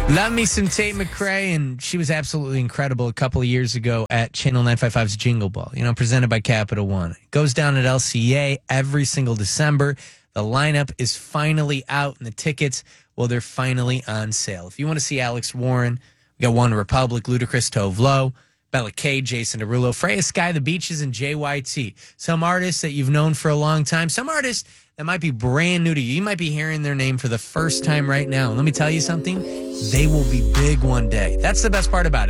Love me some Tate McRae, and she was absolutely incredible a couple of years ago at Channel 955's Jingle Ball, presented by Capital One. It goes down at LCA every single December. The lineup is finally out, and the tickets, well, they're finally on sale. If you want to see Alex Warren, we got One Republic, Ludacris, Tove Lo, Bella K, Jason Derulo, Freya Sky, The Beaches, and JYT. Some artists that you've known for a long time, some artists that might be brand new to you. You might be hearing their name for the first time right now. And let me tell you something, they will be big one day. That's the best part about it.